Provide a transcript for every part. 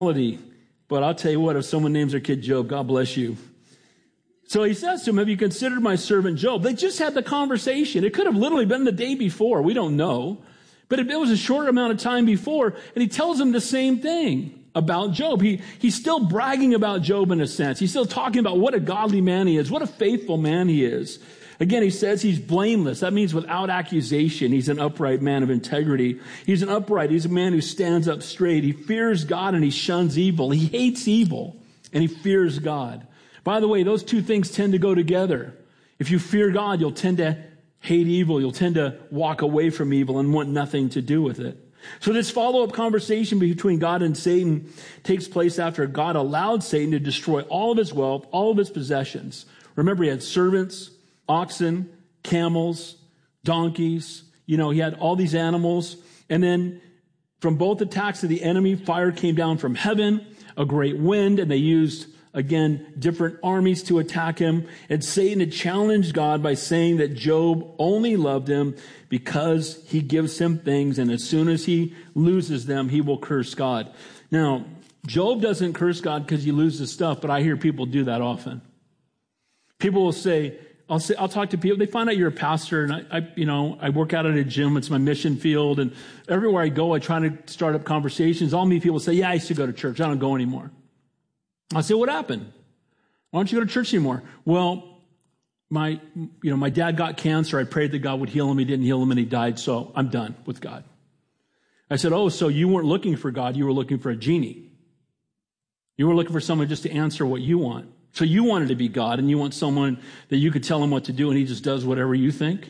But I'll tell you what, if someone names their kid Job, God bless you. So he says to him, have you considered my servant Job? They just had the conversation. It could have literally been the day before. We don't know. But it was a short amount of time before, and he tells him the same thing about Job. He's still bragging about Job in a sense. He's still talking about what a godly man he is, what a faithful man he is. Again, he says he's blameless. That means without accusation. He's an upright man of integrity. He's a man who stands up straight. He fears God and he shuns evil. He hates evil and he fears God. By the way, those two things tend to go together. If you fear God, you'll tend to hate evil. You'll tend to walk away from evil and want nothing to do with it. So this follow-up conversation between God and Satan takes place after God allowed Satan to destroy all of his wealth, all of his possessions. Remember, he had servants, oxen, camels, donkeys. He had all these animals. And then from both attacks of the enemy, fire came down from heaven, a great wind, and they used, again, different armies to attack him. And Satan had challenged God by saying that Job only loved him because he gives him things, and as soon as he loses them, he will curse God. Now, Job doesn't curse God because he loses stuff, but I hear people do that often. People will say, I'll talk to people. They find out you're a pastor, and I work out at a gym. It's my mission field, and everywhere I go, I try to start up conversations. I'll meet people say, "Yeah, I used to go to church. I don't go anymore." I say, "What happened? Why don't you go to church anymore?" "Well, my dad got cancer. I prayed that God would heal him. He didn't heal him, and he died. So I'm done with God." I said, "Oh, so you weren't looking for God. You were looking for a genie. You were looking for someone just to answer what you want. So you wanted to be God, and you want someone that you could tell him what to do, and he just does whatever you think?"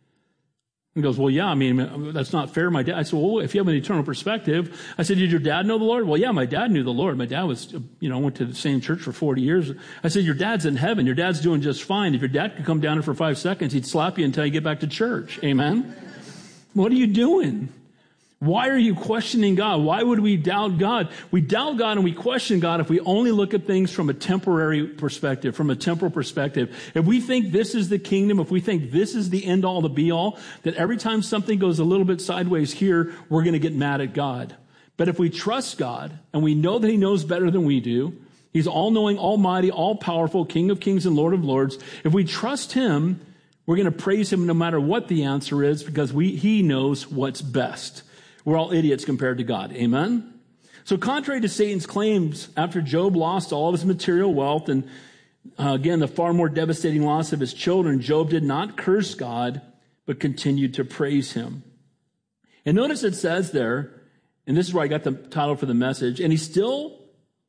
He goes, "Well, yeah, that's not fair, my dad." I said, "Well, if you have an eternal perspective," I said, "Did your dad know the Lord?" "Well, yeah, my dad knew the Lord. My dad was, went to the same church for 40 years. I said, "Your dad's in heaven. Your dad's doing just fine. If your dad could come down here for 5 seconds, he'd slap you until you get back to church." Amen? What are you doing? Why are you questioning God? Why would we doubt God? We doubt God and we question God if we only look at things from a temporary perspective, from a temporal perspective. If we think this is the kingdom, if we think this is the end all, the be all, that every time something goes a little bit sideways here, we're going to get mad at God. But if we trust God and we know that he knows better than we do, he's all-knowing, almighty, all-powerful, King of kings and Lord of lords. If we trust him, we're going to praise him no matter what the answer is because he knows what's best. We're all idiots compared to God. Amen? So contrary to Satan's claims, after Job lost all of his material wealth and, again, the far more devastating loss of his children, Job did not curse God, but continued to praise him. And notice it says there, and this is where I got the title for the message, and still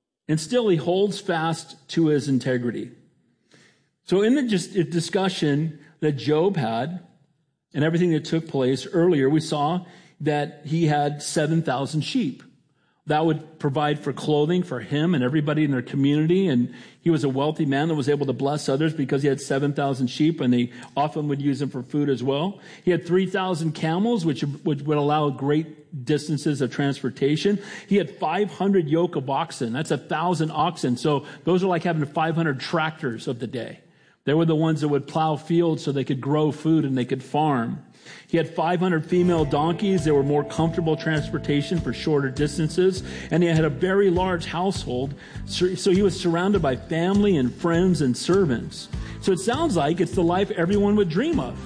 he holds fast to his integrity. So in the discussion that Job had and everything that took place earlier, we saw that he had 7,000 sheep. That would provide for clothing for him and everybody in their community. And he was a wealthy man that was able to bless others because he had 7,000 sheep, and they often would use them for food as well. He had 3,000 camels, which would allow great distances of transportation. He had 500 yoke of oxen. That's 1,000 oxen. So those are like having 500 tractors of the day. They were the ones that would plow fields so they could grow food and they could farm. He had 500 female donkeys. They were more comfortable transportation for shorter distances. And he had a very large household. So he was surrounded by family and friends and servants. So it sounds like it's the life everyone would dream of.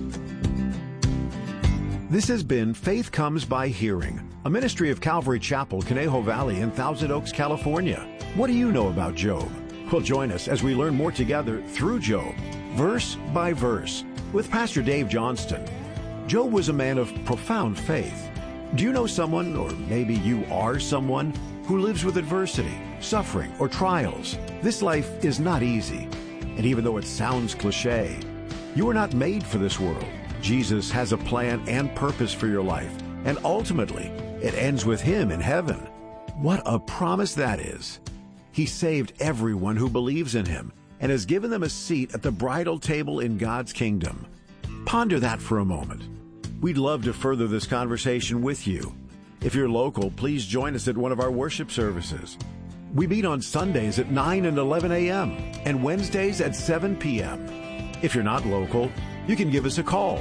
This has been Faith Comes by Hearing, a ministry of Calvary Chapel, Conejo Valley in Thousand Oaks, California. What do you know about Job? Well, join us as we learn more together through Job, verse by verse, with Pastor Dave Johnston. Job was a man of profound faith. Do you know someone, or maybe you are someone, who lives with adversity, suffering, or trials? This life is not easy. And even though it sounds cliche, you are not made for this world. Jesus has a plan and purpose for your life, and ultimately, it ends with him in heaven. What a promise that is. He saved everyone who believes in him and has given them a seat at the bridal table in God's kingdom. Ponder that for a moment. We'd love to further this conversation with you. If you're local, please join us at one of our worship services. We meet on Sundays at 9 and 11 a.m. and Wednesdays at 7 p.m. If you're not local, you can give us a call,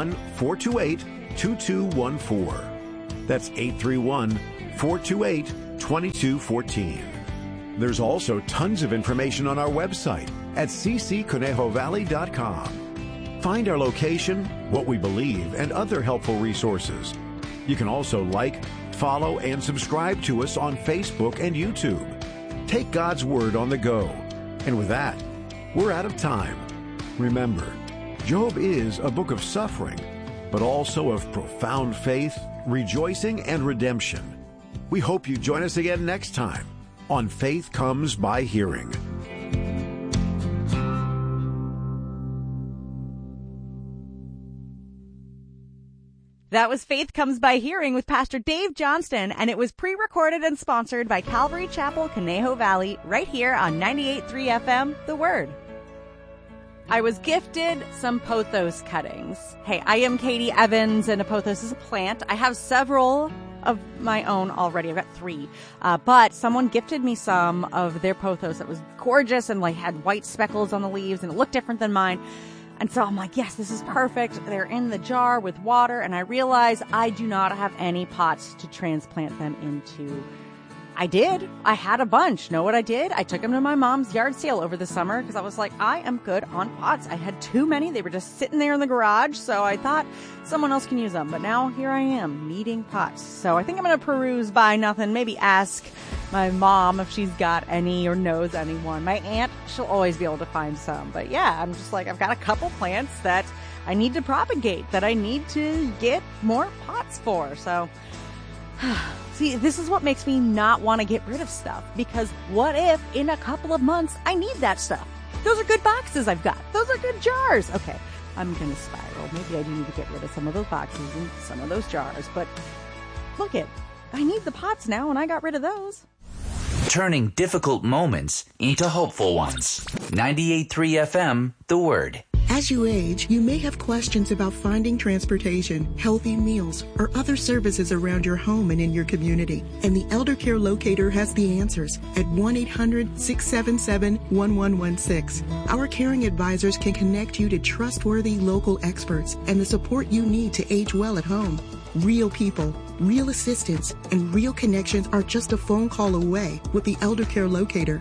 831-428-2214. That's 831-428-2214. 2214. There's also tons of information on our website at ccconejovalley.com. Find our location, what we believe, and other helpful resources. You can also like, follow, and subscribe to us on Facebook and YouTube. Take God's Word on the go. And with that, we're out of time. Remember, Job is a book of suffering, but also of profound faith, rejoicing, and redemption. We hope you join us again next time on Faith Comes by Hearing. That was Faith Comes by Hearing with Pastor Dave Johnston, and it was pre-recorded and sponsored by Calvary Chapel, Conejo Valley, right here on 98.3 FM, The Word. I was gifted some pothos cuttings. Hey, I am Katie Evans, and a pothos is a plant. I have several of my own already. I've got 3. But someone gifted me some of their pothos that was gorgeous and like had white speckles on the leaves, and it looked different than mine. And so I'm like, yes, this is perfect. They're in the jar with water, and I realize I do not have any pots to transplant them into. I did. I had a bunch. Know what I did? I took them to my mom's yard sale over the summer because I was like, I am good on pots. I had too many. They were just sitting there in the garage, so I thought someone else can use them. But now here I am needing pots. So I think I'm going to peruse by nothing, maybe ask my mom if she's got any or knows anyone. My aunt, she'll always be able to find some. But yeah, I'm just like, I've got a couple plants that I need to propagate, that I need to get more pots for. So see, this is what makes me not want to get rid of stuff, because what if in a couple of months I need that stuff? Those are good boxes I've got. Those are good jars. Okay, I'm going to spiral. Maybe I do need to get rid of some of those boxes and some of those jars, but look it, I need the pots now, and I got rid of those. Turning difficult moments into hopeful ones. 98.3 FM, The Word. As you age, you may have questions about finding transportation, healthy meals, or other services around your home and in your community. And the Elder Care Locator has the answers at 1-800-677-1116. Our caring advisors can connect you to trustworthy local experts and the support you need to age well at home. Real people, real assistance, and real connections are just a phone call away with the Elder Care Locator.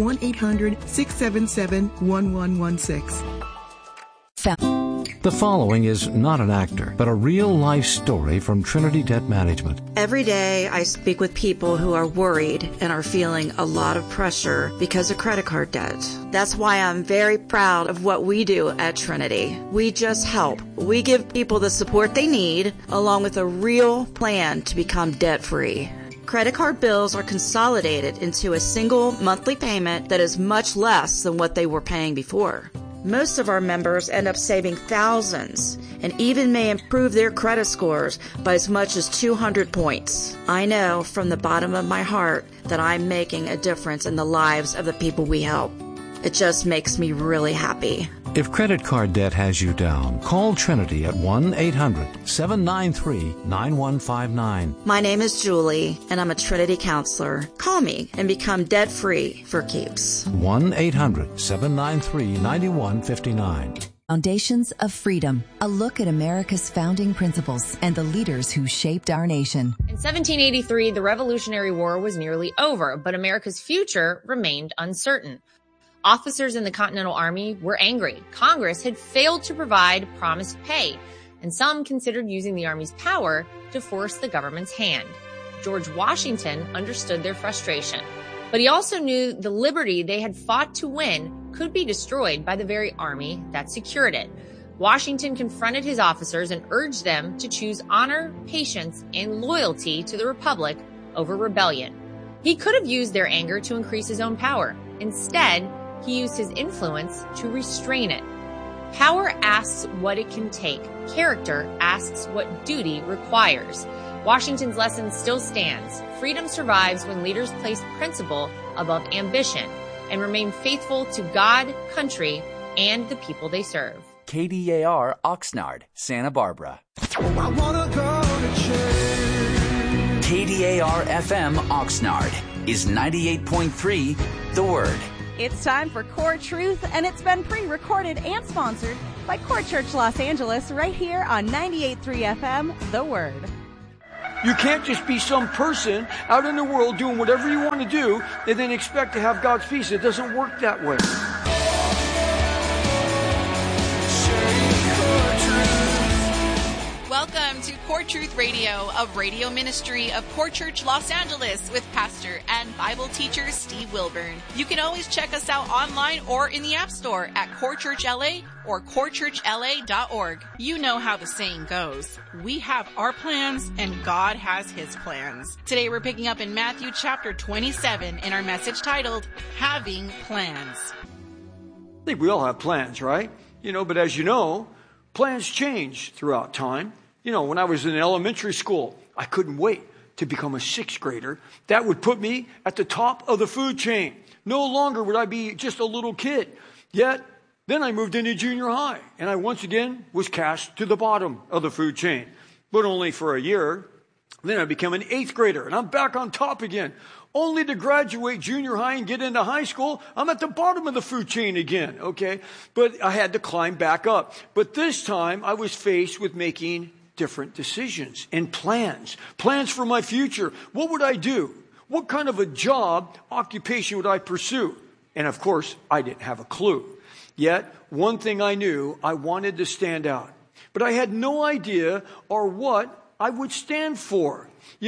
1-800-677-1116. The following is not an actor, but a real-life story from Trinity Debt Management. Every day I speak with people who are worried and are feeling a lot of pressure because of credit card debt. That's why I'm very proud of what we do at Trinity. We just help. We give people the support they need, along with a real plan to become debt-free. Credit card bills are consolidated into a single monthly payment that is much less than what they were paying before. Most of our members end up saving thousands and even may improve their credit scores by as much as 200 points. I know from the bottom of my heart that I'm making a difference in the lives of the people we help. It just makes me really happy. If credit card debt has you down, call Trinity at 1-800-793-9159. My name is Julie, and I'm a Trinity counselor. Call me and become debt-free for keeps. 1-800-793-9159. Foundations of Freedom, a look at America's founding principles and the leaders who shaped our nation. In 1783, the Revolutionary War was nearly over, but America's future remained uncertain. Officers in the Continental Army were angry. Congress had failed to provide promised pay, and some considered using the Army's power to force the government's hand. George Washington understood their frustration, but he also knew the liberty they had fought to win could be destroyed by the very army that secured it. Washington confronted his officers and urged them to choose honor, patience, and loyalty to the Republic over rebellion. He could have used their anger to increase his own power. Instead, he used his influence to restrain it. Power asks what it can take. Character asks what duty requires. Washington's lesson still stands. Freedom survives when leaders place principle above ambition and remain faithful to God, country, and the people they serve. KDAR Oxnard, Santa Barbara. KDAR FM Oxnard is 98.3 The Word. It's time for Core Truth, and it's been pre-recorded and sponsored by Core Church Los Angeles right here on 98.3 FM, The Word. You can't just be some person out in the world doing whatever you want to do and then expect to have God's peace. It doesn't work that way. Welcome to Core Truth Radio, a radio ministry of Core Church Los Angeles with pastor and Bible teacher Steve Wilburn. You can always check us out online or in the App Store at Core Church LA or corechurchla.org. You know how the saying goes. We have our plans and God has his plans. Today we're picking up in Matthew chapter 27 in our message titled, Having Plans. I think we all have plans, right? But as you know, plans change throughout time. When I was in elementary school, I couldn't wait to become a 6th grader. That would put me at the top of the food chain. No longer would I be just a little kid. Yet, then I moved into junior high, and I once again was cast to the bottom of the food chain. But only for a year. Then I became an 8th grader, and I'm back on top again. Only to graduate junior high and get into high school, I'm at the bottom of the food chain again, okay? But I had to climb back up. But this time, I was faced with making different decisions and plans for my future. What would I do? What kind of a job, occupation would I pursue? And of course, I didn't have a clue. Yet, one thing I knew, I wanted to stand out. But I had no idea or what I would stand for.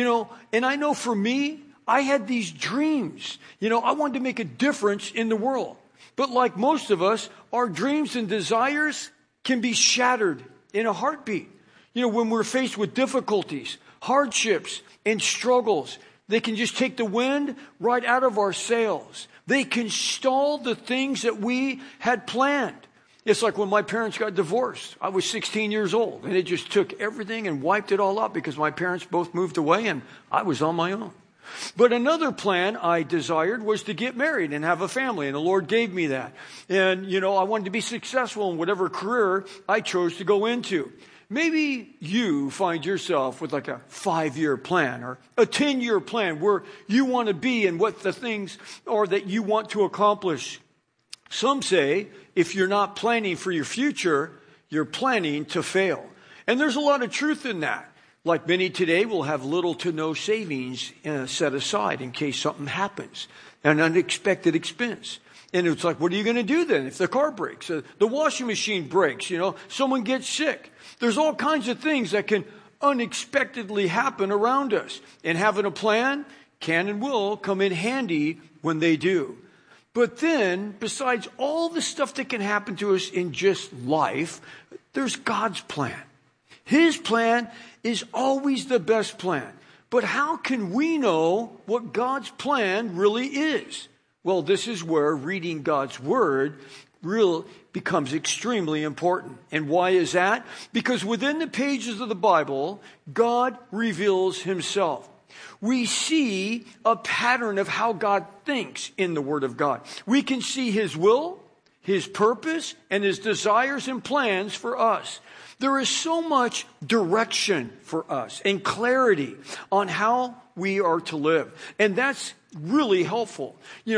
And I know for me, I had these dreams. I wanted to make a difference in the world. But like most of us, our dreams and desires can be shattered in a heartbeat. When we're faced with difficulties, hardships, and struggles, they can just take the wind right out of our sails. They can stall the things that we had planned. It's like when my parents got divorced. I was 16 years old, and it just took everything and wiped it all up because my parents both moved away, and I was on my own. But another plan I desired was to get married and have a family, and the Lord gave me that. And, I wanted to be successful in whatever career I chose to go into. Maybe you find yourself with like a 5-year plan or a 10-year plan where you want to be and what the things are that you want to accomplish. Some say if you're not planning for your future, you're planning to fail. And there's a lot of truth in that. Like many today will have little to no savings set aside in case something happens, an unexpected expense. And it's like, what are you going to do then if the car breaks, the washing machine breaks, someone gets sick? There's all kinds of things that can unexpectedly happen around us. And having a plan can and will come in handy when they do. But then, besides all the stuff that can happen to us in just life, there's God's plan. His plan is always the best plan. But how can we know what God's plan really is? Well, this is where reading God's Word really becomes extremely important. And why is that? Because within the pages of the Bible, God reveals himself. We see a pattern of how God thinks in the Word of God. We can see his will, his purpose, and his desires and plans for us. There is so much direction for us and clarity on how we are to live. And that's really helpful.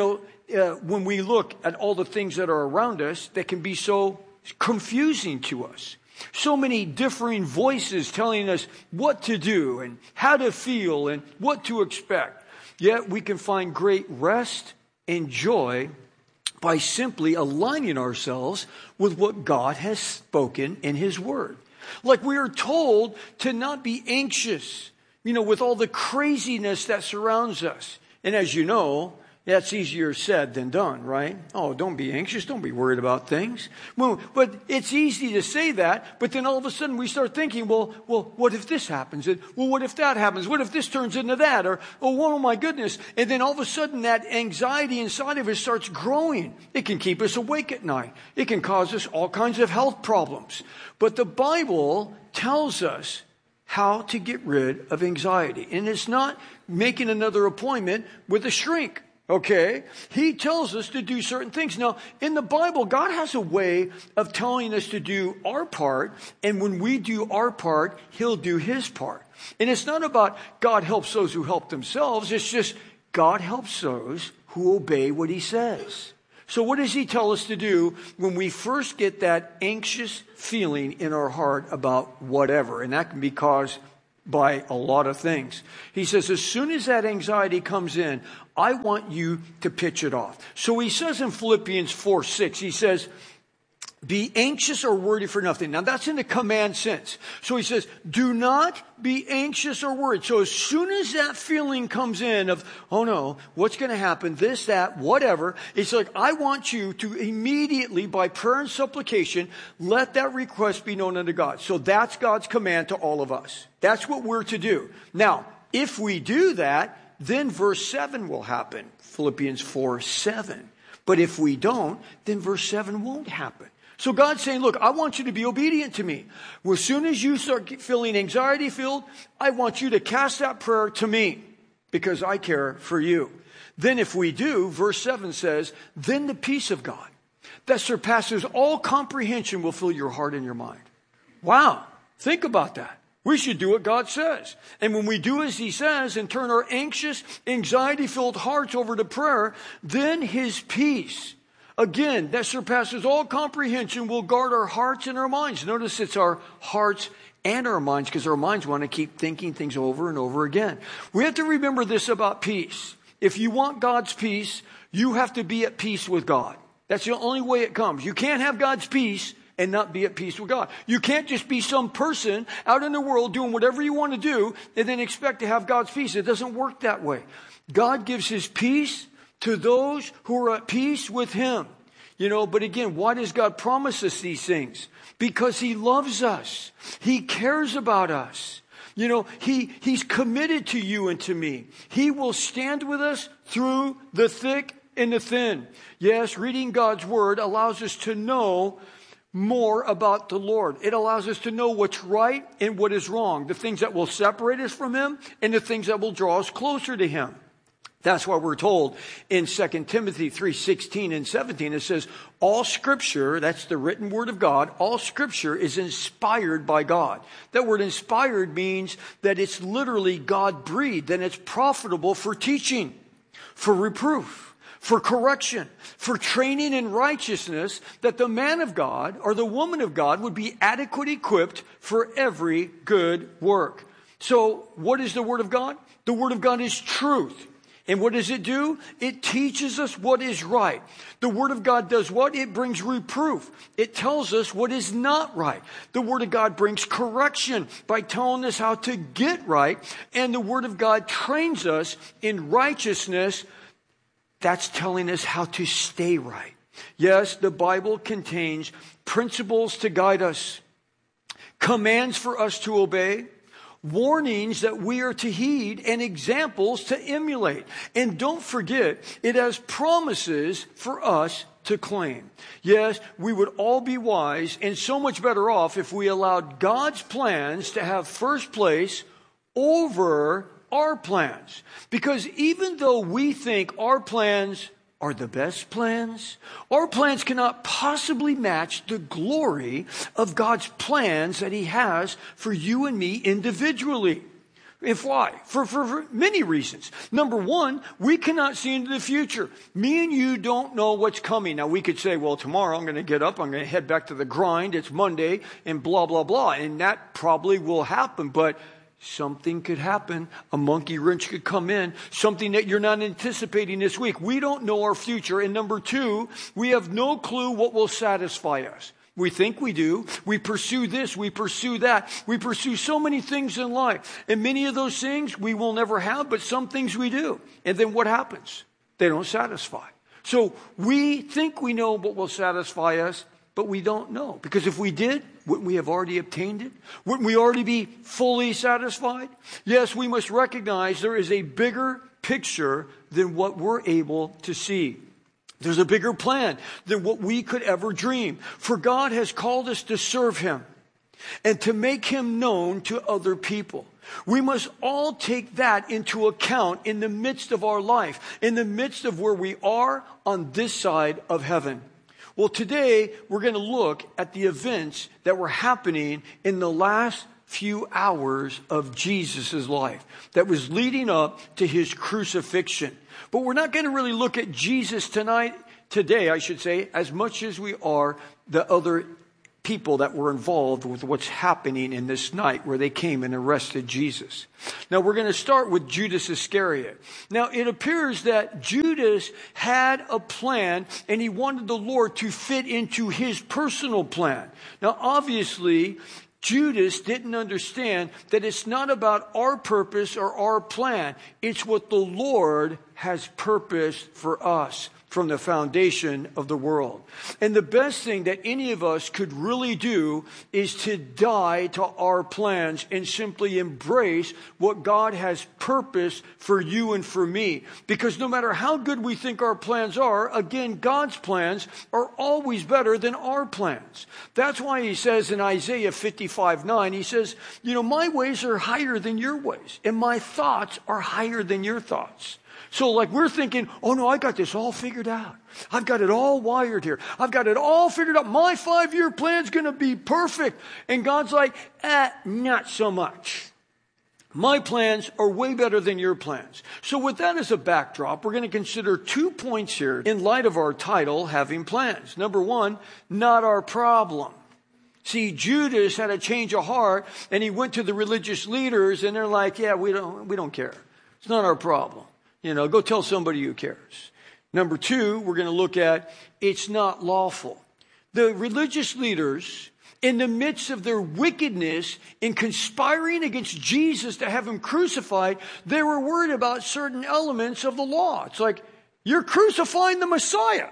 When we look at all the things that are around us that can be so confusing to us. So many differing voices telling us what to do and how to feel and what to expect. Yet we can find great rest and joy by simply aligning ourselves with what God has spoken in his word. Like we are told to not be anxious, with all the craziness that surrounds us. And as you know, that's easier said than done, right? Oh, don't be anxious. Don't be worried about things. Well, but it's easy to say that, but then all of a sudden we start thinking, well, what if this happens? And, well, what if that happens? What if this turns into that? Or, oh my goodness. And then all of a sudden that anxiety inside of us starts growing. It can keep us awake at night. It can cause us all kinds of health problems. But the Bible tells us how to get rid of anxiety. And it's not making another appointment with a shrink. Okay? He tells us to do certain things. Now, in the Bible, God has a way of telling us to do our part, and when we do our part, he'll do his part. And it's not about God helps those who help themselves. It's just God helps those who obey what he says. So what does he tell us to do when we first get that anxious feeling in our heart about whatever? And that can be caused by a lot of things. He says, as soon as that anxiety comes in, I want you to pitch it off. So he says in Philippians 4:6, he says, be anxious or worried for nothing. Now that's in the command sense. So he says, do not be anxious or worried. So as soon as that feeling comes in of, oh no, what's going to happen? This, that, whatever. It's like, I want you to immediately, by prayer and supplication, let that request be known unto God. So that's God's command to all of us. That's what we're to do. Now, if we do that, then verse 7 will happen. Philippians 4:7. But if we don't, then verse 7 won't happen. So God's saying, look, I want you to be obedient to me. As soon as you start feeling anxiety filled, I want you to cast that prayer to me because I care for you. Then if we do, verse 7 says, then the peace of God that surpasses all comprehension will fill your heart and your mind. Wow. Think about that. We should do what God says. And when we do as he says and turn our anxious, anxiety-filled hearts over to prayer, then his peace, again, that surpasses all comprehension, will guard our hearts and our minds. Notice it's our hearts and our minds because our minds want to keep thinking things over and over again. We have to remember this about peace. If you want God's peace, you have to be at peace with God. That's the only way it comes. You can't have God's peace and not be at peace with God. You can't just be some person out in the world doing whatever you want to do and then expect to have God's peace. It doesn't work that way. God gives his peace to those who are at peace with him. But again, why does God promise us these things? Because he loves us. He cares about us. He's committed to you and to me. He will stand with us through the thick and the thin. Yes, reading God's word allows us to know more about the Lord. It allows us to know what's right and what is wrong. The things that will separate us from him and the things that will draw us closer to him. That's why we're told in 2 Timothy 3:16 and 17, it says, all scripture, that's the written word of God, all scripture is inspired by God. That word inspired means that it's literally God-breathed and it's profitable for teaching, for reproof, for correction, for training in righteousness, that the man of God or the woman of God would be adequately equipped for every good work. So what is the word of God? The word of God is truth. And what does it do? It teaches us what is right. The Word of God does what? It brings reproof. It tells us what is not right. The Word of God brings correction by telling us how to get right. And the Word of God trains us in righteousness. That's telling us how to stay right. Yes, the Bible contains principles to guide us, commands for us to obey, warnings that we are to heed, and examples to emulate. And don't forget, it has promises for us to claim. Yes, we would all be wise and so much better off if we allowed God's plans to have first place over our plans. Because even though we think our plans are the best plans, our plans cannot possibly match the glory of God's plans that he has for you and me individually. And why? For many reasons. Number one, we cannot see into the future. Me and you don't know what's coming. Now we could say, well, tomorrow I'm going to get up, I'm going to head back to the grind, it's Monday, and blah, blah, blah. And that probably will happen, but something could happen. A monkey wrench could come in. Something that you're not anticipating this week. We don't know our future. And number two, we have no clue what will satisfy us. We think we do. We pursue this. We pursue that. We pursue so many things in life. And many of those things we will never have, but some things we do. And then what happens? They don't satisfy. So we think we know what will satisfy us, but we don't know. Because if we did, wouldn't we have already obtained it? Wouldn't we already be fully satisfied? Yes, we must recognize there is a bigger picture than what we're able to see. There's a bigger plan than what we could ever dream. For God has called us to serve him and to make him known to other people. We must all take that into account in the midst of our life, in the midst of where we are on this side of heaven. Well, today we're going to look at the events that were happening in the last few hours of Jesus' life that was leading up to his crucifixion. But we're not going to really look at Jesus today, as much as we are the other people that were involved with what's happening in this night where they came and arrested Jesus. Now we're going to start with Judas Iscariot. Now it appears that Judas had a plan and he wanted the Lord to fit into his personal plan. Now obviously Judas didn't understand that it's not about our purpose or our plan. It's what the Lord has purposed for us from the foundation of the world. And the best thing that any of us could really do is to die to our plans and simply embrace what God has purposed for you and for me. Because no matter how good we think our plans are, again, God's plans are always better than our plans. That's why he says in Isaiah 55:9, he says, my ways are higher than your ways, and my thoughts are higher than your thoughts. So like we're thinking, oh no, I got this all figured out. I've got it all wired here. I've got it all figured out. My 5-year plan's going to be perfect. And God's like, not so much. My plans are way better than your plans. So with that as a backdrop, we're going to consider 2 points here in light of our title, Having Plans. Number 1, not our problem. See, Judas had a change of heart and he went to the religious leaders and they're like, yeah, we don't care. It's not our problem. Go tell somebody who cares. Number 2, we're going to look at it's not lawful. The religious leaders, in the midst of their wickedness in conspiring against Jesus to have him crucified, they were worried about certain elements of the law. It's like, you're crucifying the Messiah.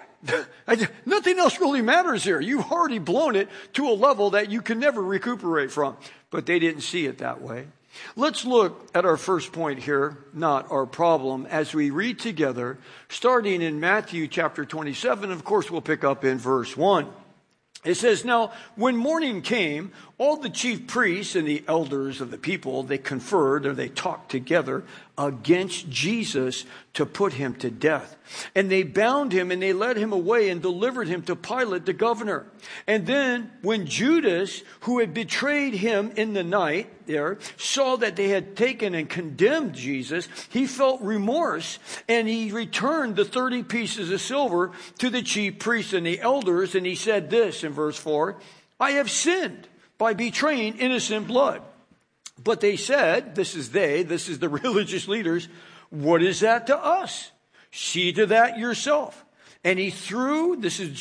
Nothing else really matters here. You've already blown it to a level that you can never recuperate from. But they didn't see it that way. Let's look at our first point here, not our problem, as we read together, starting in Matthew chapter 27. Of course, we'll pick up in verse 1. It says, now, when morning came, all the chief priests and the elders of the people, they conferred or they talked together against Jesus to put him to death. And they bound him and they led him away and delivered him to Pilate the governor. And then when Judas, who had betrayed him in the night there, saw that they had taken and condemned Jesus, he felt remorse and he returned the 30 pieces of silver to the chief priests and the elders. And he said this in verse 4, I have sinned by betraying innocent blood. But they said, this is the religious leaders, what is that to us? See to that yourself. And he threw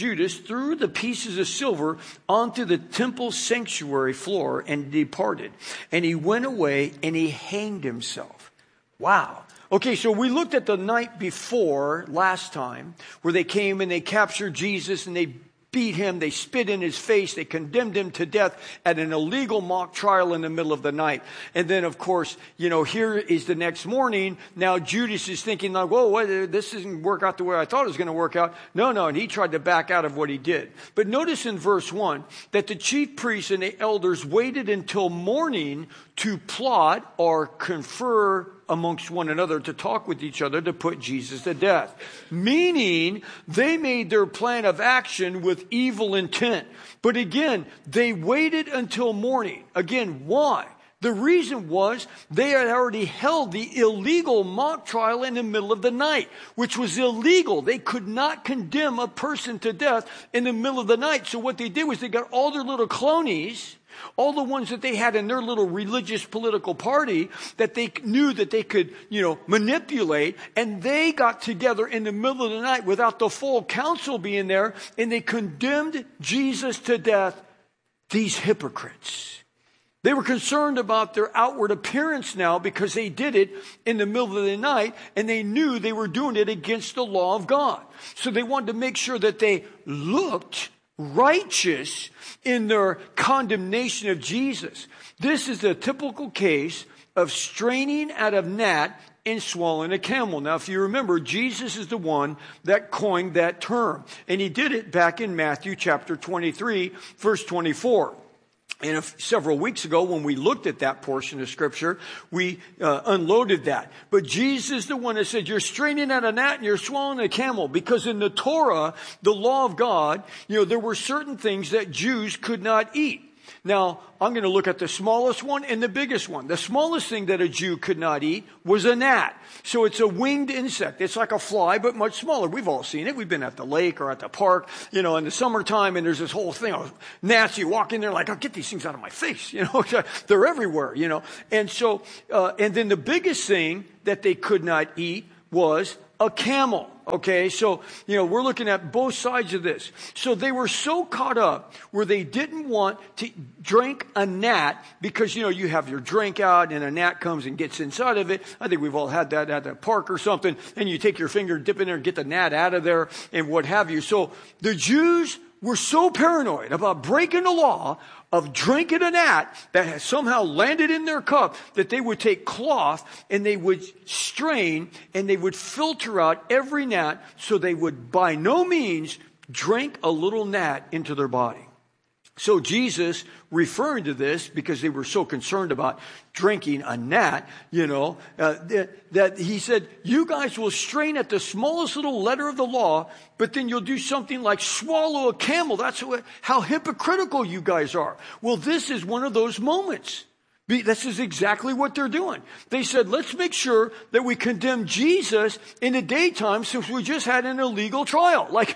the pieces of silver onto the temple sanctuary floor and departed. And he went away and he hanged himself. Wow. Okay, so we looked at the night before last time where they came and they captured Jesus and they beat him, they spit in his face, they condemned him to death at an illegal mock trial in the middle of the night. And then, of course, here is the next morning. Now Judas is thinking like, whoa, this doesn't work out the way I thought it was going to work out. No, and he tried to back out of what he did. But notice in verse 1 that the chief priests and the elders waited until morning to plot or confer amongst one another, to talk with each other, to put Jesus to death. Meaning, they made their plan of action with evil intent. But again, they waited until morning. Again, why? The reason was they had already held the illegal mock trial in the middle of the night, which was illegal. They could not condemn a person to death in the middle of the night. So what they did was they got all their little cronies, all the ones that they had in their little religious political party that they knew that they could, manipulate. And they got together in the middle of the night without the full council being there. And they condemned Jesus to death. These hypocrites. They were concerned about their outward appearance now because they did it in the middle of the night and they knew they were doing it against the law of God. So they wanted to make sure that they looked righteous in their condemnation of Jesus. This is a typical case of straining at a gnat and swallowing a camel. Now, if you remember, Jesus is the one that coined that term. And he did it back in Matthew chapter 23, verse 24. And several weeks ago, when we looked at that portion of Scripture, we unloaded that. But Jesus is the one that said, you're straining at a gnat and you're swallowing a camel. Because in the Torah, the law of God, there were certain things that Jews could not eat. Now, I'm going to look at the smallest one and the biggest one. The smallest thing that a Jew could not eat was a gnat. So it's a winged insect. It's like a fly, but much smaller. We've all seen it. We've been at the lake or at the park, in the summertime, and there's this whole thing of gnats. You walk in there like, oh, get these things out of my face. They're everywhere, And so, and then the biggest thing that they could not eat was a camel. Okay, so, we're looking at both sides of this. So they were so caught up where they didn't want to drink a gnat because, you have your drink out and a gnat comes and gets inside of it. I think we've all had that at the park or something. And you take your finger, dip in there and get the gnat out of there and what have you. So the Jews were so paranoid about breaking the law of drinking a gnat that has somehow landed in their cup that they would take cloth and they would strain and they would filter out every gnat so they would by no means drink a little gnat into their body. So Jesus, referring to this, because they were so concerned about drinking a gnat, that he said, you guys will strain at the smallest little letter of the law, but then you'll do something like swallow a camel. That's how hypocritical you guys are. Well, this is one of those moments. This is exactly what they're doing. They said, let's make sure that we condemn Jesus in the daytime since we just had an illegal trial. Like,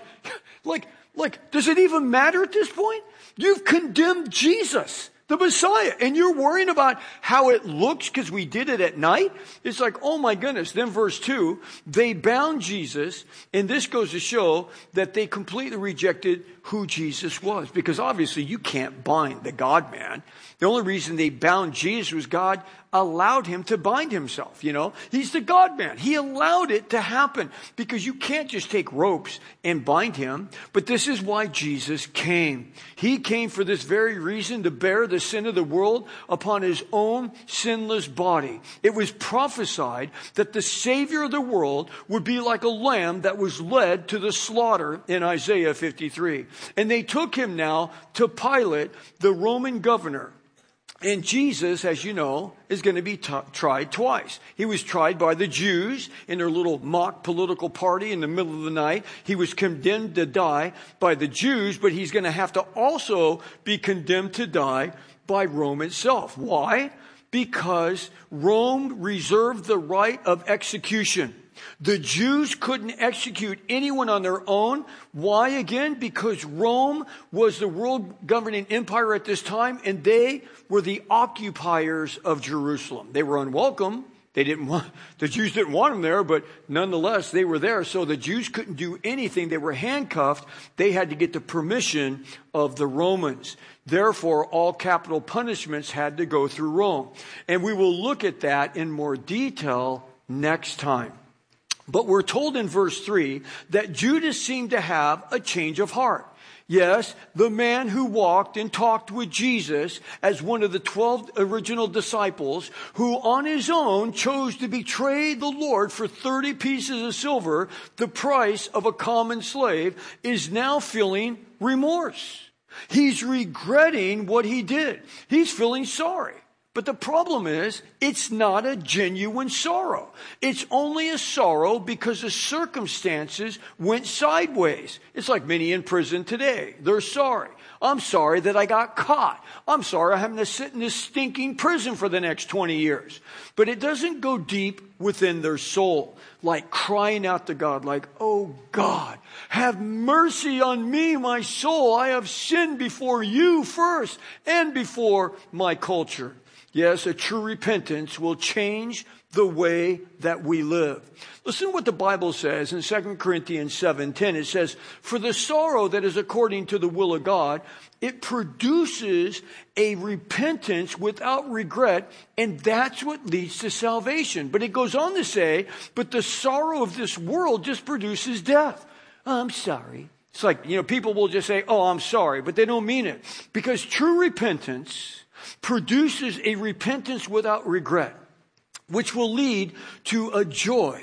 does it even matter at this point? You've condemned Jesus, the Messiah, and you're worrying about how it looks because we did it at night? It's like, oh my goodness. Then verse 2, they bound Jesus, and this goes to show that they completely rejected who Jesus was, because obviously you can't bind the God-man. The only reason they bound Jesus was God allowed him to bind himself, He's the God-man. He allowed it to happen because you can't just take ropes and bind him. But this is why Jesus came. He came for this very reason, to bear the sin of the world upon his own sinless body. It was prophesied that the Savior of the world would be like a lamb that was led to the slaughter in Isaiah 53. And they took him now to Pilate, the Roman governor. And Jesus, as you know, is going to be tried twice. He was tried by the Jews in their little mock political party in the middle of the night. He was condemned to die by the Jews, but he's going to have to also be condemned to die by Rome itself. Why? Because Rome reserved the right of execution. The Jews couldn't execute anyone on their own. Why again? Because Rome was the world governing empire at this time, and they were the occupiers of Jerusalem. They were unwelcome. The Jews didn't want them there, but nonetheless, they were there. So the Jews couldn't do anything. They were handcuffed. They had to get the permission of the Romans. Therefore, all capital punishments had to go through Rome. And we will look at that in more detail next time. But we're told in verse 3 that Judas seemed to have a change of heart. Yes, the man who walked and talked with Jesus as one of the 12 original disciples, who on his own chose to betray the Lord for 30 pieces of silver, the price of a common slave, is now feeling remorse. He's regretting what he did. He's feeling sorry. But the problem is, it's not a genuine sorrow. It's only a sorrow because the circumstances went sideways. It's like many in prison today. They're sorry. I'm sorry that I got caught. I'm sorry I'm having to sit in this stinking prison for the next 20 years. But it doesn't go deep within their soul, like crying out to God, like, oh God, have mercy on me, my soul. I have sinned before you first and before my culture. Yes, a true repentance will change the way that we live. Listen to what the Bible says in 2 Corinthians 7:10. It says, for the sorrow that is according to the will of God, it produces a repentance without regret, and that's what leads to salvation. But it goes on to say, but the sorrow of this world just produces death. Oh, I'm sorry. It's like, people will just say, oh, I'm sorry, but they don't mean it. Because true repentance produces a repentance without regret, which will lead to a joy,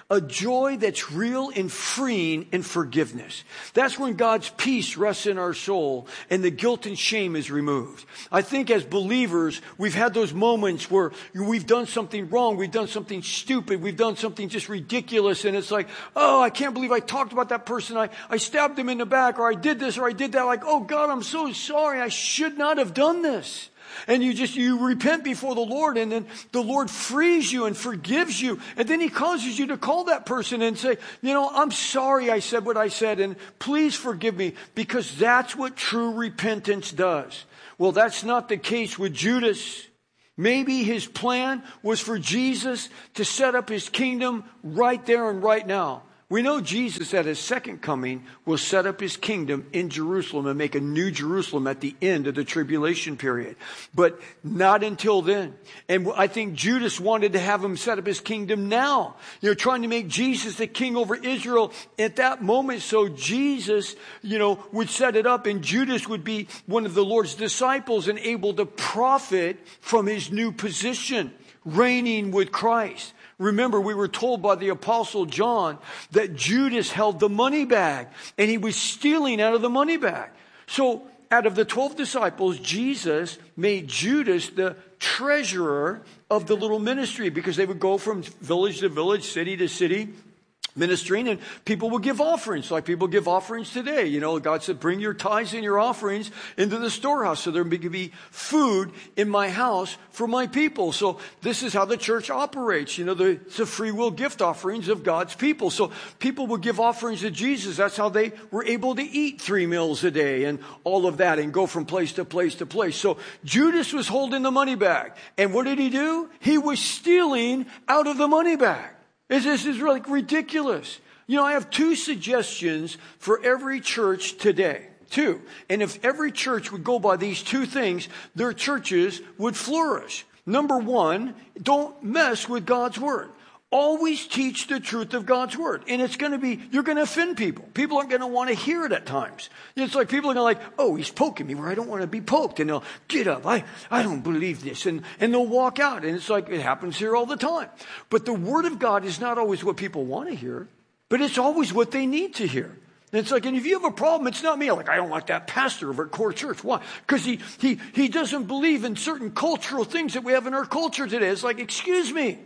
a joy that's real and freeing in forgiveness. That's when God's peace rests in our soul and the guilt and shame is removed. I think as believers, we've had those moments where we've done something wrong, we've done something stupid, we've done something just ridiculous, and it's like, oh, I can't believe I talked about that person, I stabbed him in the back, or I did this, or I did that. Like, oh God, I'm so sorry, I should not have done this. And you repent before the Lord, and then the Lord frees you and forgives you. And then he causes you to call that person and say, I'm sorry I said what I said, and please forgive me, because that's what true repentance does. Well, that's not the case with Judas. Maybe his plan was for Jesus to set up his kingdom right there and right now. We know Jesus at his second coming will set up his kingdom in Jerusalem and make a new Jerusalem at the end of the tribulation period. But not until then. And I think Judas wanted to have him set up his kingdom now. Trying to make Jesus the king over Israel at that moment. So Jesus, would set it up, and Judas would be one of the Lord's disciples and able to profit from his new position, reigning with Christ. Remember, we were told by the Apostle John that Judas held the money bag, and he was stealing out of the money bag. So out of the 12 disciples, Jesus made Judas the treasurer of the little ministry, because they would go from village to village, city to city, ministering, and people would give offerings like people give offerings today. God said, bring your tithes and your offerings into the storehouse so there could be food in my house for my people. So this is how the church operates. It's a free will gift offerings of God's people. So people would give offerings to Jesus. That's how they were able to eat 3 meals a day and all of that and go from place to place to place. So Judas was holding the money bag. And what did he do? He was stealing out of the money bag. This is really ridiculous. I have 2 suggestions for every church today. 2. And if every church would go by these 2 things, their churches would flourish. Number 1, don't mess with God's word. Always teach the truth of God's word. And you're going to offend people. People aren't going to want to hear it at times. It's like people are going to oh, he's poking me where I don't want to be poked. And they'll get up. I don't believe this. And they'll walk out. And it's like it happens here all the time. But the word of God is not always what people want to hear, but it's always what they need to hear. And it's like, and if you have a problem, it's not me. I don't like that pastor over at Core Church. Why? Because he doesn't believe in certain cultural things that we have in our culture today. It's like, excuse me.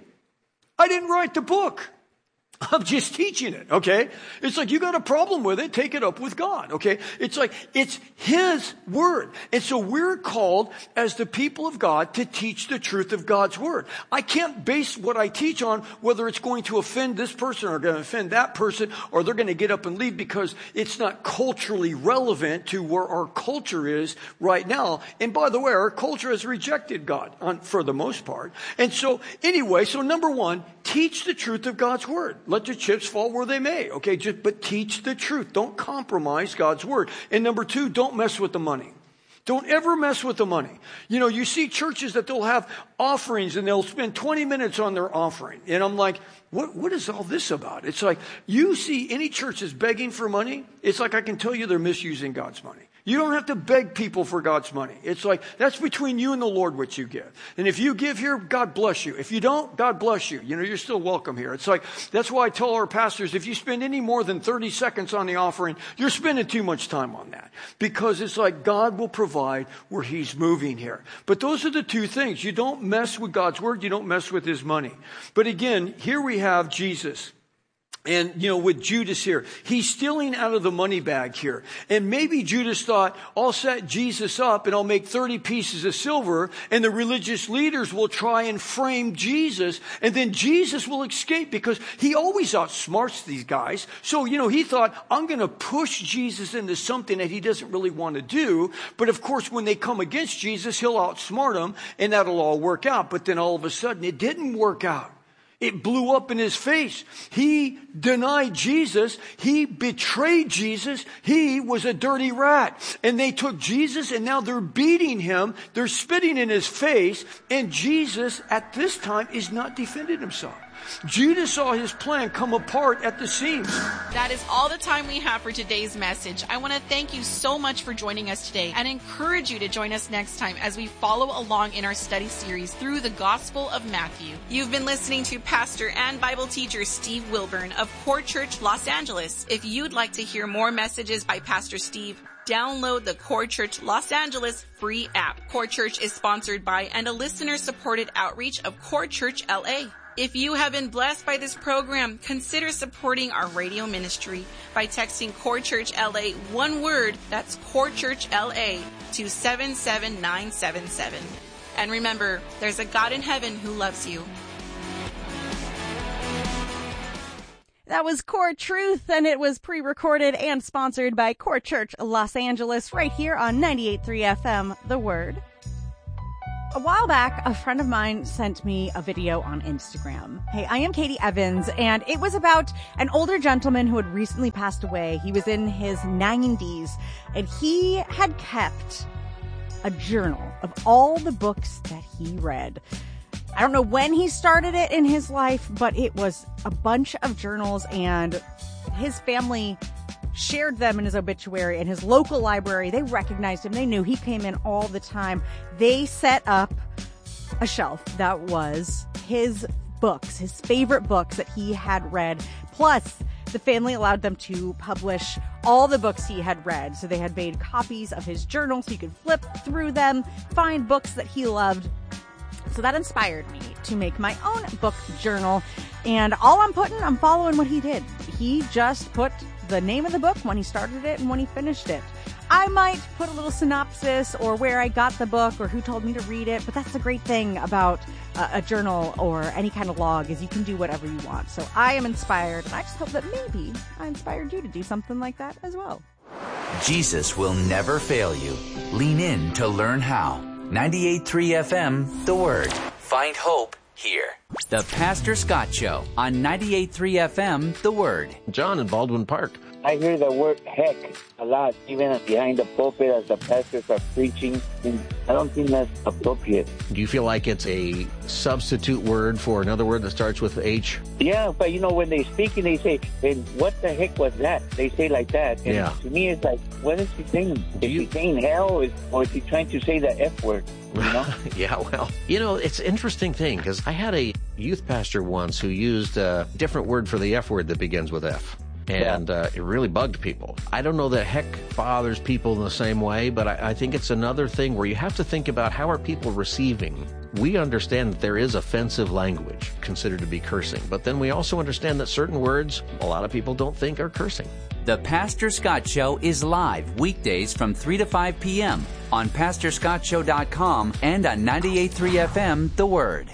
I didn't write the book. I'm just teaching it, okay? It's like you got a problem with it, take it up with God, okay? It's like it's His word. And so we're called as the people of God to teach the truth of God's word. I can't base what I teach on whether it's going to offend this person or going to offend that person or they're going to get up and leave, because it's not culturally relevant to where our culture is right now. And by the way, our culture has rejected God for the most part. And so anyway, so number 1, teach the truth of God's word. Let the chips fall where they may, okay? But teach the truth. Don't compromise God's word. And number 2, don't mess with the money. Don't ever mess with the money. You see churches that they'll have offerings and they'll spend 20 minutes on their offering. And I'm like, what is all this about? It's like, you see any church that's begging for money, it's like I can tell you they're misusing God's money. You don't have to beg people for God's money. It's like, that's between you and the Lord what you give. And if you give here, God bless you. If you don't, God bless you. You're still welcome here. It's like, that's why I tell our pastors, if you spend any more than 30 seconds on the offering, you're spending too much time on that. Because it's like God will provide where He's moving here. But those are the 2 things. You don't mess with God's word. You don't mess with His money. But again, here we have Jesus. And, with Judas here, he's stealing out of the money bag here. And maybe Judas thought, I'll set Jesus up and I'll make 30 pieces of silver, and the religious leaders will try and frame Jesus, and then Jesus will escape, because he always outsmarts these guys. So, he thought, I'm going to push Jesus into something that he doesn't really want to do. But of course, when they come against Jesus, he'll outsmart them, and that'll all work out. But then all of a sudden, it didn't work out. It blew up in his face. He denied Jesus. He betrayed Jesus. He was a dirty rat. And they took Jesus, and now they're beating him. They're spitting in his face. And Jesus, at this time, is not defending himself. Judas saw his plan come apart at the seams. That is all the time we have for today's message. I want to thank you so much for joining us today and encourage you to join us next time as we follow along in our study series through the Gospel of Matthew. You've been listening to Pastor and Bible teacher Steve Wilburn of Core Church Los Angeles. If you'd like to hear more messages by Pastor Steve, download the Core Church Los Angeles free app. Core Church is sponsored by and a listener-supported outreach of Core Church LA. If you have been blessed by this program, consider supporting our radio ministry by texting Core Church LA, one word, that's Core Church LA, to 77977. And remember, there's a God in heaven who loves you. That was Core Truth, and it was pre-recorded and sponsored by Core Church Los Angeles right here on 98.3 FM, The Word. A while back, a friend of mine sent me a video on Instagram. Hey, I am Katie Evans, and it was about an older gentleman who had recently passed away. He was in his 90s, and he had kept a journal of all the books that he read. I don't know when he started it in his life, but it was a bunch of journals, and his family shared them in his obituary. In his local library, they recognized him. They knew he came in all the time. They set up a shelf that was his books, his favorite books that he had read. Plus, the family allowed them to publish all the books he had read. So they had made copies of his journal so you could flip through them, find books that he loved. So that inspired me to make my own book journal. And all I'm following what he did. He just put the name of the book, when he started it and when he finished it. I might put a little synopsis or where I got the book or who told me to read it, but that's the great thing about a journal or any kind of log is you can do whatever you want. So I am inspired, and I just hope that maybe I inspired you to do something like that as well. Jesus will never fail you. Lean in to learn how. 98.3 FM, The Word. Find hope here. The Pastor Scott Show on 98.3 FM, The Word. John in Baldwin Park. I hear the word heck a lot, even behind the pulpit as the pastors are preaching. And I don't think that's appropriate. Do you feel like it's a substitute word for another word that starts with H? Yeah, but when they speak and they say, "And what the heck was that?" They say like that. And yeah. To me, it's like, what is he saying? Is he saying hell, or is he trying to say the F word? Yeah, well, it's an interesting thing because I had a youth pastor once who used a different word for the F word that begins with F. And it really bugged people. I don't know that heck bothers people in the same way, but I think it's another thing where you have to think about how are people receiving. We understand that there is offensive language considered to be cursing, but then we also understand that certain words a lot of people don't think are cursing. The Pastor Scott Show is live weekdays from 3 to 5 p.m. on PastorScottShow.com and on 98.3 FM, The Word.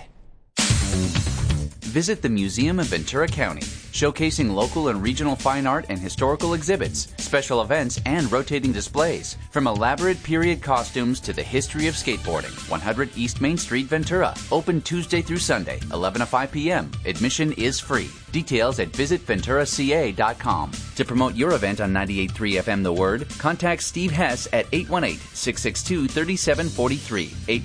Visit the Museum of Ventura County, showcasing local and regional fine art and historical exhibits, special events, and rotating displays. From elaborate period costumes to the history of skateboarding. 100 East Main Street, Ventura. Open Tuesday through Sunday, 11 to 5 p.m. Admission is free. Details at visitventuraca.com. To promote your event on 98.3 FM The Word, contact Steve Hess at 818-662-3743.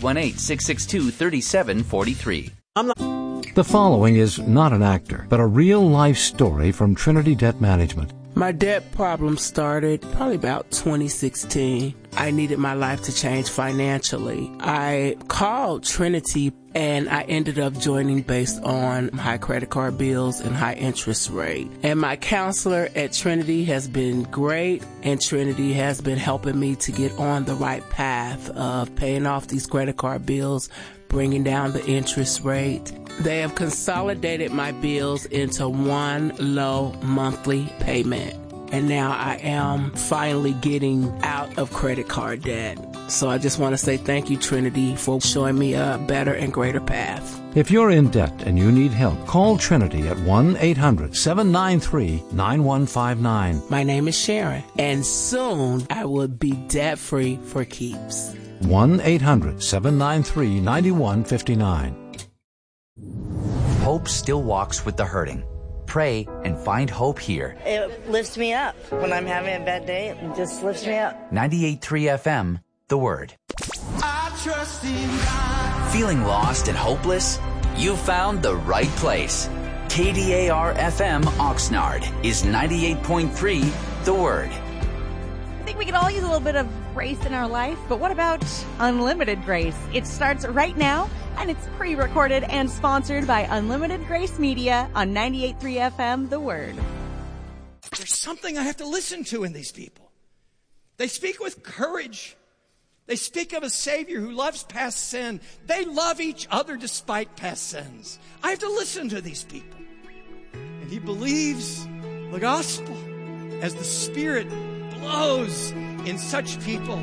818-662-3743. The following is not an actor, but a real-life story from Trinity Debt Management. My debt problem started probably about 2016. I needed my life to change financially. I called Trinity and I ended up joining based on high credit card bills and high interest rate. And my counselor at Trinity has been great, and Trinity has been helping me to get on the right path of paying off these credit card bills, bringing down the interest rate. They have consolidated my bills into one low monthly payment. And now I am finally getting out of credit card debt. So I just want to say thank you, Trinity, for showing me a better and greater path. If you're in debt and you need help, call Trinity at 1-800-793-9159. My name is Sharon, and soon I will be debt-free for keeps. 1-800-793-9159. Hope still walks with the hurting. Pray and find hope here. It lifts me up. When I'm having a bad day, it just lifts me up. 98.3 FM, The Word. I trust in God. Feeling lost and hopeless? You found the right place. KDAR-FM Oxnard is 98.3 The Word. I think we could all use a little bit of grace in our life, but what about Unlimited Grace? It starts right now, and it's pre-recorded and sponsored by Unlimited Grace Media on 98.3 FM The Word. There's something I have to listen to in these people. They speak with courage. They speak of a Savior who loves past sin. They love each other despite past sins. I have to listen to these people. And he believes the gospel as the Spirit blows in such people.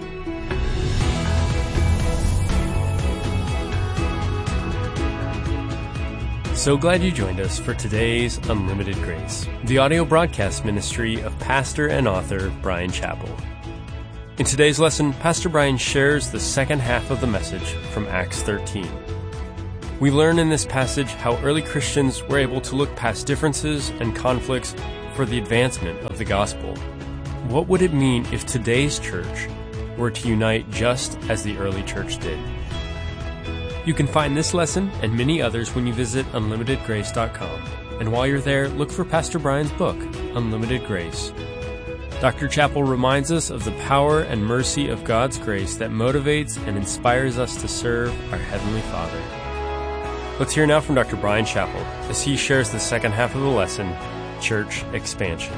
So glad you joined us for today's Unlimited Grace, the audio broadcast ministry of pastor and author Bryan Chapell. In today's lesson, Pastor Bryan shares the second half of the message from Acts 13. We learn in this passage how early Christians were able to look past differences and conflicts for the advancement of the gospel. What would it mean if today's church were to unite just as the early church did? You can find this lesson and many others when you visit unlimitedgrace.com. And while you're there, look for Pastor Bryan's book, Unlimited Grace. Dr. Chapell reminds us of the power and mercy of God's grace that motivates and inspires us to serve our Heavenly Father. Let's hear now from Dr. Bryan Chapell as he shares the second half of the lesson, Church Expansion.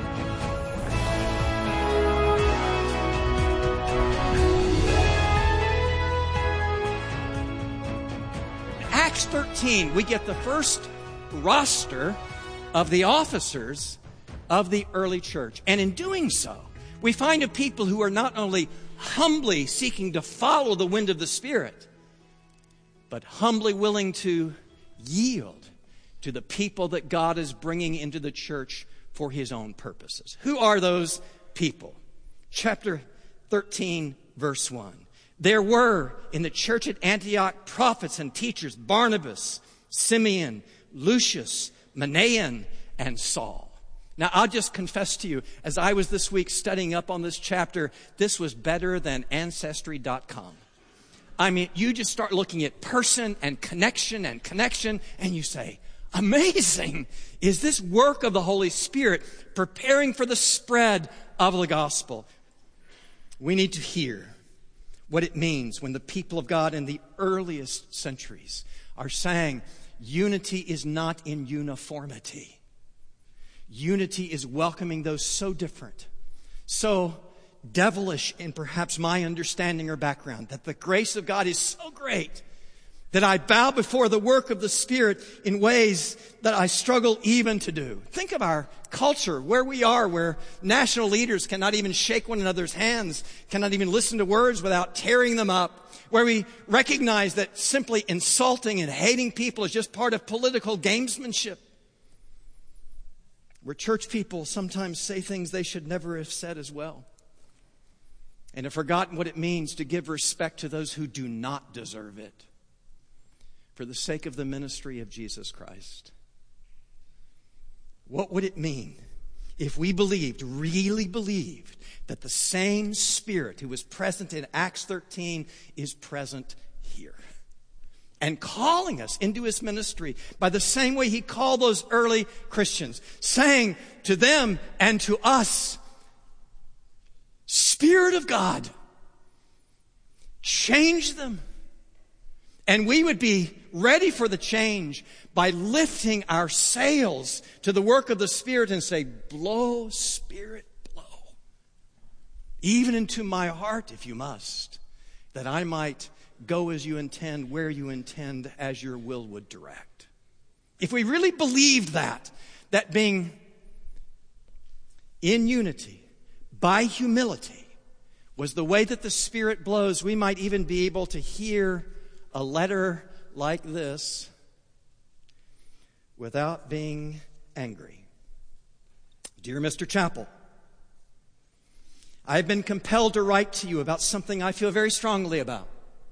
Acts 13, we get the first roster of the officers of the early church. And in doing so, we find a people who are not only humbly seeking to follow the wind of the Spirit, but humbly willing to yield to the people that God is bringing into the church for His own purposes. Who are those people? Chapter 13, verse 1. There were in the church at Antioch prophets and teachers, Barnabas, Simeon, Lucius, Manaen, and Saul. Now, I'll just confess to you, as I was this week studying up on this chapter, this was better than Ancestry.com. I mean, you just start looking at person and connection, and you say, amazing! Is this work of the Holy Spirit preparing for the spread of the gospel? We need to hear what it means when the people of God in the earliest centuries are saying, unity is not in uniformity. Unity is welcoming those so different, so devilish in perhaps my understanding or background, that the grace of God is so great that I bow before the work of the Spirit in ways that I struggle even to do. Think of our culture, where we are, where national leaders cannot even shake one another's hands, cannot even listen to words without tearing them up, where we recognize that simply insulting and hating people is just part of political gamesmanship, where church people sometimes say things they should never have said as well, and have forgotten what it means to give respect to those who do not deserve it for the sake of the ministry of Jesus Christ. What would it mean if we really believed, that the same Spirit who was present in Acts 13 is present here, and calling us into His ministry by the same way He called those early Christians, saying to them and to us, Spirit of God, change them. And we would be ready for the change by lifting our sails to the work of the Spirit and say, blow, Spirit, blow. Even into my heart, if you must, that I might go as you intend, where you intend, as your will would direct. If we really believed that being in unity, by humility, was the way that the Spirit blows, we might even be able to hear a letter like this without being angry. Dear Mr. Chapell, I've been compelled to write to you about something I feel very strongly about.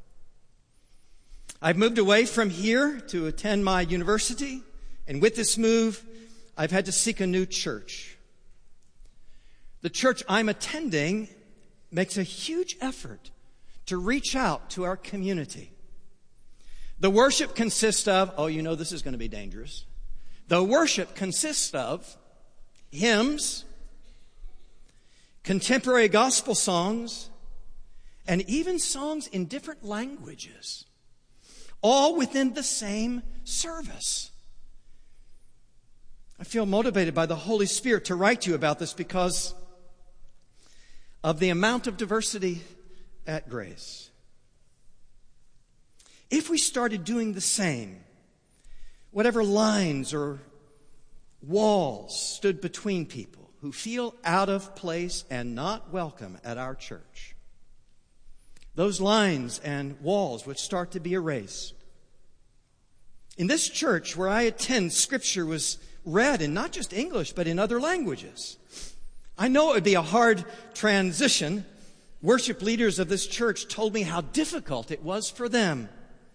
I've moved away from here to attend my university, and with this move, I've had to seek a new church. The church I'm attending makes a huge effort to reach out to our community. The worship consists of, this is going to be dangerous. The worship consists of hymns, contemporary gospel songs, and even songs in different languages, all within the same service. I feel motivated by the Holy Spirit to write to you about this because of the amount of diversity at Grace. If we started doing the same, whatever lines or walls stood between people who feel out of place and not welcome at our church, those lines and walls would start to be erased. In this church where I attend, Scripture was read in not just English, but in other languages. I know it would be a hard transition. Worship leaders of this church told me how difficult it was for them.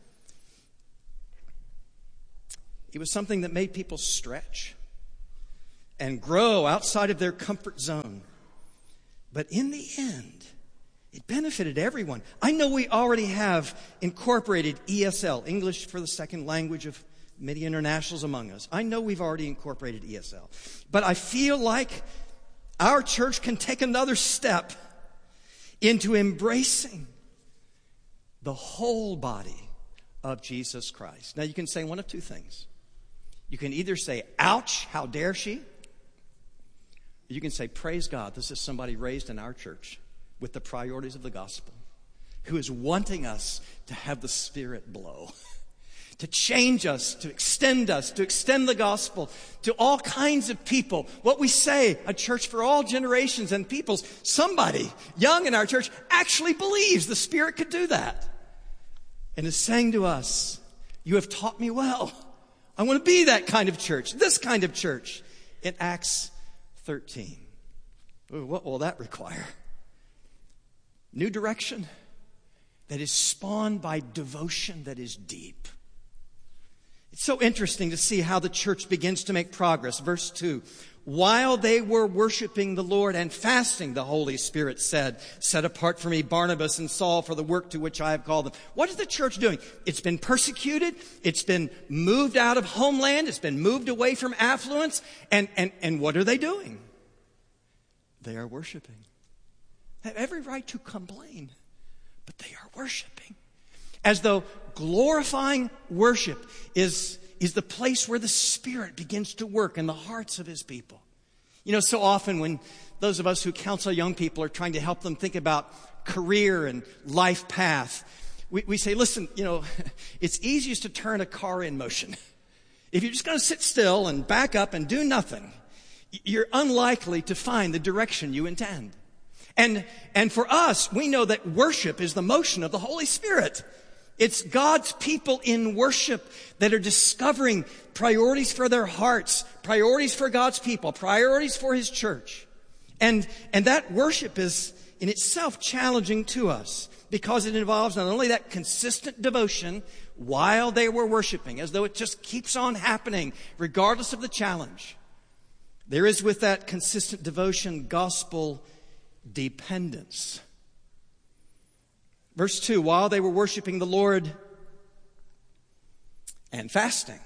It was something that made people stretch and grow outside of their comfort zone. But in the end, it benefited everyone. I know we already have incorporated ESL, English for the second language of many internationals among us. I know we've already incorporated ESL. But I feel like our church can take another step into embracing the whole body of Jesus Christ. Now you can say one of two things. You can either say, ouch, how dare she? Or you can say, praise God, this is somebody raised in our church with the priorities of the gospel, who is wanting us to have the Spirit blow, to change us, to extend the gospel to all kinds of people. What we say, a church for all generations and peoples, somebody young in our church actually believes the Spirit could do that and is saying to us, you have taught me well. I want to be that kind of church, this kind of church. In Acts 13. Ooh, what will that require? New direction that is spawned by devotion that is deep. It's so interesting to see how the church begins to make progress. Verse 2, while they were worshiping the Lord and fasting, the Holy Spirit said, set apart for me Barnabas and Saul for the work to which I have called them. What is the church doing? It's been persecuted. It's been moved out of homeland. It's been moved away from affluence. And what are they doing? They are worshiping. They have every right to complain, but they are worshiping. As though glorifying worship is the place where the Spirit begins to work in the hearts of His people. You know, so often when those of us who counsel young people are trying to help them think about career and life path, we say, listen, you know, it's easiest to turn a car in motion. If you're just going to sit still and back up and do nothing, you're unlikely to find the direction you intend. And for us, we know that worship is the motion of the Holy Spirit. It's God's people in worship that are discovering priorities for their hearts, priorities for God's people, priorities for His church. And that worship is in itself challenging to us because it involves not only that consistent devotion while they were worshiping, as though it just keeps on happening regardless of the challenge. There is with that consistent devotion gospel dependence. Verse 2, while they were worshiping the Lord and fasting.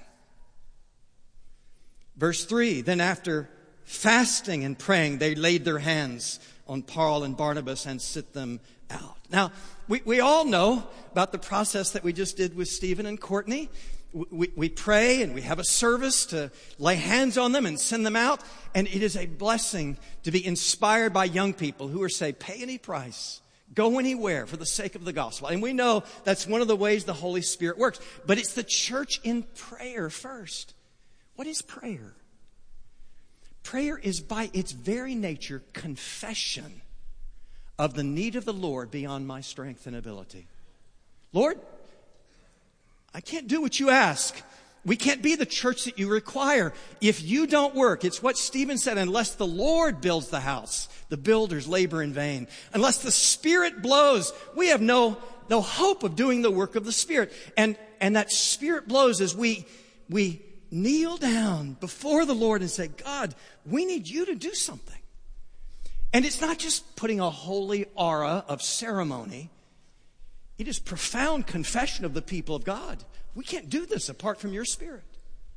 Verse 3, then after fasting and praying, they laid their hands on Paul and Barnabas and sent them out. Now, we all know about the process that we just did with Stephen and Courtney. We pray and we have a service to lay hands on them and send them out. And it is a blessing to be inspired by young people who are say, pay any price, go anywhere for the sake of the gospel. And we know that's one of the ways the Holy Spirit works. But it's the church in prayer first. What is prayer? Prayer is by its very nature confession of the need of the Lord beyond my strength and ability. Lord, I can't do what you ask. We can't be the church that you require. If you don't work, it's what Stephen said, unless the Lord builds the house, the builders labor in vain. Unless the Spirit blows, we have no hope of doing the work of the Spirit. And that Spirit blows as we kneel down before the Lord and say, God, we need you to do something. And it's not just putting a holy aura of ceremony. It is profound confession of the people of God. We can't do this apart from your Spirit.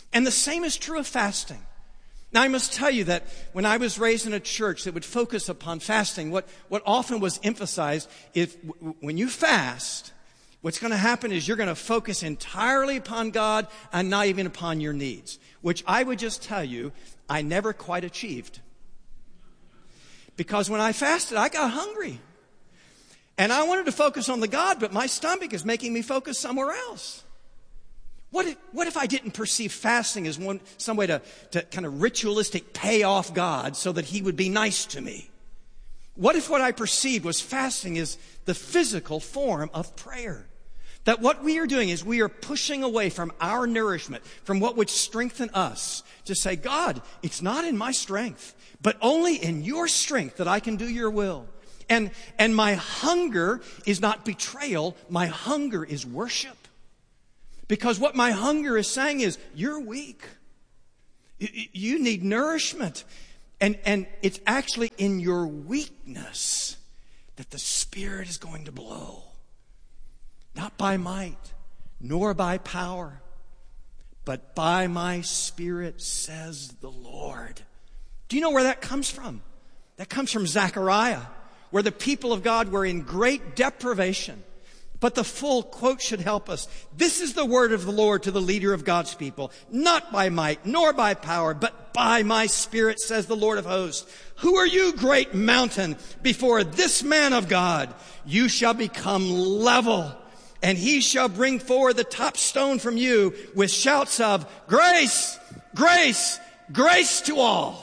And the same is true of fasting. Now, I must tell you that when I was raised in a church that would focus upon fasting, what often was emphasized is when you fast, what's going to happen is you're going to focus entirely upon God and not even upon your needs, which I would just tell you I never quite achieved. Because when I fasted, I got hungry. And I wanted to focus on the God, but my stomach is making me focus somewhere else. What if I didn't perceive fasting as some way to kind of ritualistic pay off God so that he would be nice to me? What if what I perceived was fasting is the physical form of prayer? That what we are doing is we are pushing away from our nourishment, from what would strengthen us, to say, God, it's not in my strength, but only in your strength that I can do your will. And my hunger is not betrayal, my hunger is worship. Because what my hunger is saying is, you're weak. You need nourishment. And it's actually in your weakness that the Spirit is going to blow. Not by might, nor by power, but by my Spirit, says the Lord. Do you know where that comes from? That comes from Zechariah, where the people of God were in great deprivation. But the full quote should help us. This is the word of the Lord to the leader of God's people. Not by might, nor by power, but by my Spirit, says the Lord of hosts. Who are you, great mountain? Before this man of God, you shall become level, and he shall bring forward the top stone from you with shouts of grace, grace, grace to all.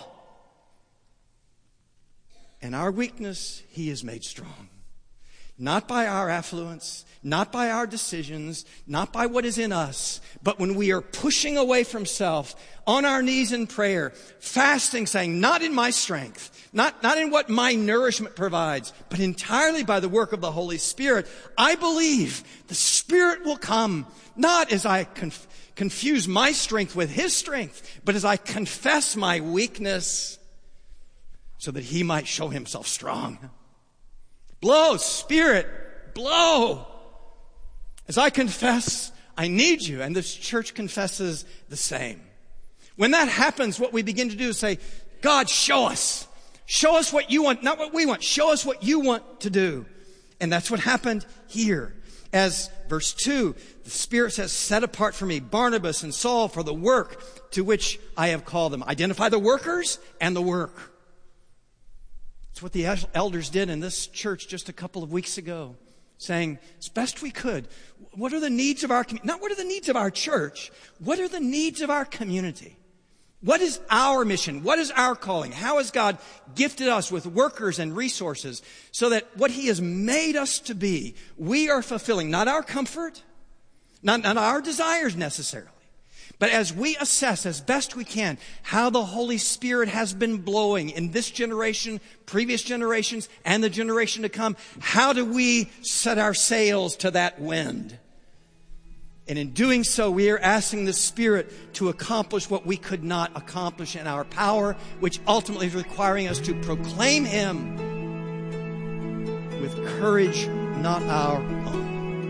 And our weakness, he is made strong. Not by our affluence, not by our decisions, not by what is in us, but when we are pushing away from self, on our knees in prayer, fasting, saying, not in my strength, not in what my nourishment provides, but entirely by the work of the Holy Spirit, I believe the Spirit will come, not as I confuse my strength with his strength, but as I confess my weakness, so that he might show himself strong. Blow, Spirit, blow. As I confess, I need you. And this church confesses the same. When that happens, what we begin to do is say, God, show us. Show us what you want, not what we want. Show us what you want to do. And that's what happened here. As verse 2, the Spirit says, set apart for me Barnabas and Saul for the work to which I have called them. Identify the workers and the work. It's what the elders did in this church just a couple of weeks ago, saying, as best we could, what are the needs of our community? Not what are the needs of our church. What are the needs of our community? What is our mission? What is our calling? How has God gifted us with workers and resources so that what he has made us to be, we are fulfilling, not our comfort, not our desires necessarily, but as we assess as best we can how the Holy Spirit has been blowing in this generation, previous generations, and the generation to come, how do we set our sails to that wind? And in doing so, we are asking the Spirit to accomplish what we could not accomplish in our power, which ultimately is requiring us to proclaim him with courage not our own.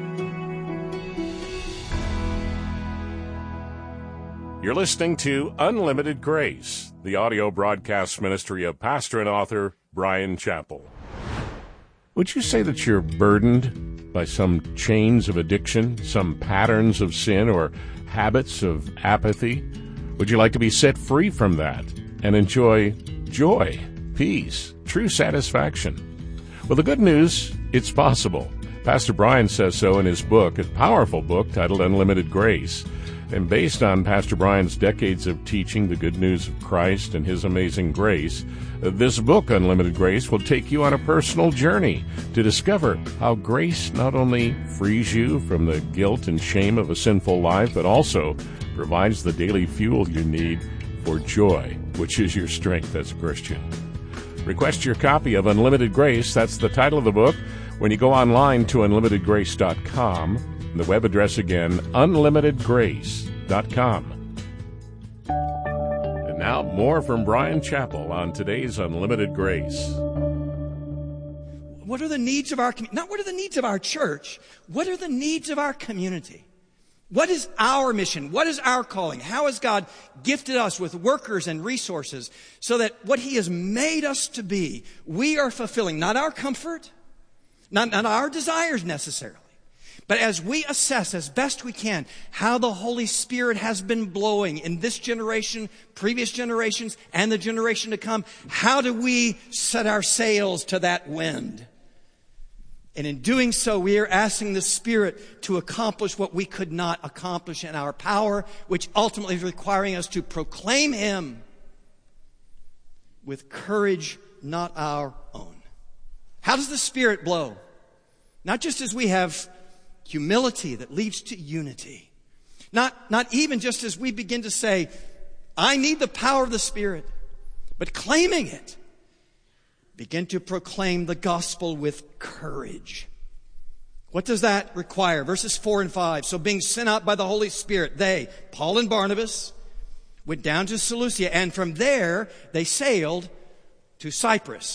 You're listening to Unlimited Grace, the audio broadcast ministry of pastor and author Bryan Chapell. Would you say that you're burdened by some chains of addiction, some patterns of sin, or habits of apathy? Would you like to be set free from that and enjoy joy, peace, true satisfaction? Well, the good news, it's possible. Pastor Bryan says so in his book, a powerful book titled Unlimited Grace. And based on Pastor Bryan's decades of teaching the good news of Christ and his amazing grace, this book, Unlimited Grace, will take you on a personal journey to discover how grace not only frees you from the guilt and shame of a sinful life, but also provides the daily fuel you need for joy, which is your strength as a Christian. Request your copy of Unlimited Grace. That's the title of the book. When you go online to unlimitedgrace.com, the web address again, unlimitedgrace.com. And now more from Bryan Chapell on today's Unlimited Grace. What are the needs of our community? Not what are the needs of our church. What are the needs of our community? What is our mission? What is our calling? How has God gifted us with workers and resources so that what He has made us to be, we are fulfilling, not our comfort, not our desires necessarily, but as we assess as best we can how the Holy Spirit has been blowing in this generation, previous generations, and the generation to come, how do we set our sails to that wind? And in doing so, we are asking the Spirit to accomplish what we could not accomplish in our power, which ultimately is requiring us to proclaim Him with courage not our own. How does the Spirit blow? Not just as we have humility that leads to unity. Not even just as we begin to say, I need the power of the Spirit, but claiming it. Begin to proclaim the gospel with courage. What does that require? Verses 4 and 5. So being sent out by the Holy Spirit, they, Paul and Barnabas, went down to Seleucia, and from there they sailed to Cyprus.